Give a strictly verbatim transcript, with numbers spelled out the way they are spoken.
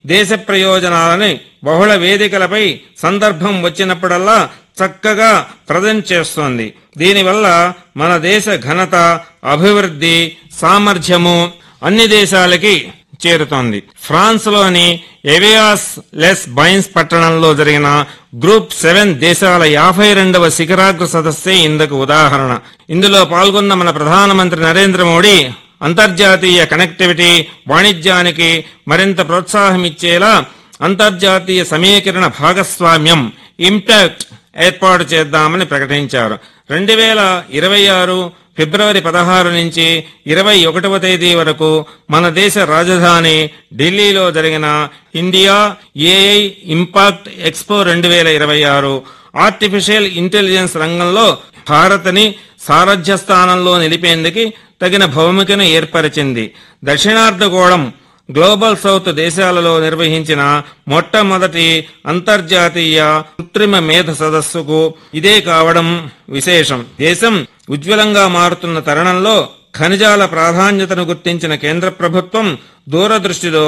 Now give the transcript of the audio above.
దేశ ప్రయోజనాలని బహుళ వేదికలపై సందర్భం వచ్చినప్పుడల్లా చక్కగా ప్రజెంట్ చేస్తోంది. దీనివల్ల మన దేశ ఘనత, అభివృద్ధి, సామర్థ్యము అన్ని దేశాలకి చేరుతోంది. ఫ్రాన్స్ లోని ఎవియాస్ లెస్ బైన్స్ పట్టణంలో జరిగిన గ్రూప్ సెవెన్ దేశాల యాభై రెండవ శిఖరాగ్ర సదస్సే ఇందుకు ఉదాహరణ. ఇందులో పాల్గొన్న మన ప్రధానమంత్రి నరేంద్ర మోడీ అంతర్జాతీయ కనెక్టివిటీ, వాణిజ్యానికి మరింత ప్రోత్సాహమిచ్చేలా అంతర్జాతీయ సమీకరణ భాగస్వామ్యం ఇంపాక్ట్ ఏర్పాటు చేద్దామని ప్రకటించారు. రెండు వేల ఇరవై ఆరు ఫిబ్రవరి పదహారు నుంచి ఇరవై ఒకటవ తేదీ వరకు మన దేశ రాజధాని ఢిల్లీలో జరిగిన ఇండియా ఏఐ ఇంపాక్ట్ ఎక్స్పో రెండు వేల ఇరవై ఆరు ఆర్టిఫిషియల్ ఇంటెలిజెన్స్ రంగంలో భారత్ని సారథ్య స్థానంలో నిలిపేందుకు తగిన భౌమికను ఏర్పరిచింది. దక్షిణార్ధగోళం గ్లోబల్ సౌత్ దేశాలలో నిర్వహించిన మొట్టమొదటి అంతర్జాతీయ కృత్రిమ మేధ సదస్సుకు ఇదే కావడం విశేషం. దేశం ఉజ్వలంగా మారుతున్న తరుణంలో ఖనిజాల ప్రాధాన్యతను గుర్తించిన కేంద్ర ప్రభుత్వం దూరదృష్టితో